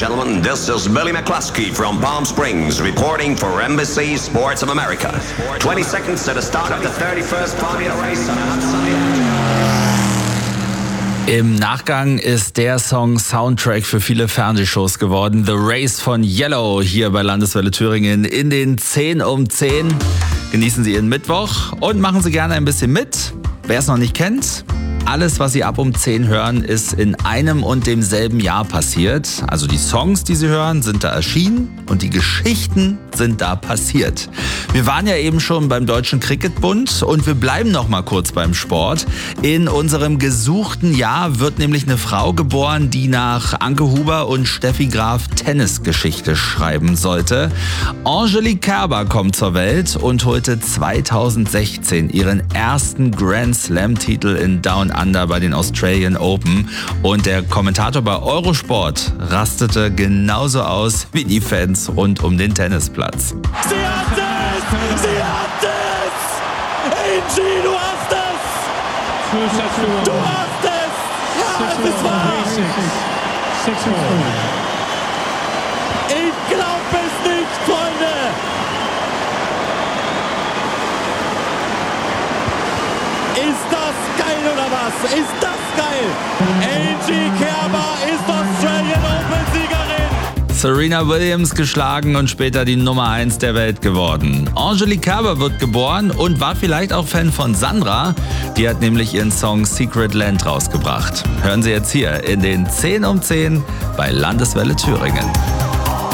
gentlemen, this is Billy McCluskey from Palm Springs reporting for NBC Sports of America. 20 seconds to the start of the 31st Formula race on a hot Sunday afternoon. Im Nachgang ist der Song Soundtrack für viele Fernsehshows geworden. The Race von Yellow hier bei Landeswelle Thüringen in den 10 um 10. Genießen Sie Ihren Mittwoch und machen Sie gerne ein bisschen mit. Wer es noch nicht kennt, alles, was Sie ab um 10 hören, ist in einem und demselben Jahr passiert. Also die Songs, die Sie hören, sind da erschienen und die Geschichten sind da passiert. Wir waren ja eben schon beim Deutschen Cricketbund und wir bleiben noch mal kurz beim Sport. In unserem gesuchten Jahr wird nämlich eine Frau geboren, die nach Anke Huber und Steffi Graf Tennisgeschichte schreiben sollte. Angelique Kerber kommt zur Welt und holte 2016 ihren ersten Grand Slam-Titel in Down Under bei den Australian Open. Und der Kommentator bei Eurosport rastete genauso aus wie die Fans rund um den Tennisplatz. Sie hat es! Sie hat es! Angie, du hast es! Du hast es! Ja, es ist wahr! Ich glaub es nicht, Freunde! Ist das geil oder was? Ist das geil? Angie Kerber ist Australian Open-Siegerin! Serena Williams geschlagen und später die Nummer 1 der Welt geworden. Angelique Kerber wird geboren und war vielleicht auch Fan von Sandra. Die hat nämlich ihren Song Secret Land rausgebracht. Hören Sie jetzt hier in den 10 um 10 bei Landeswelle Thüringen.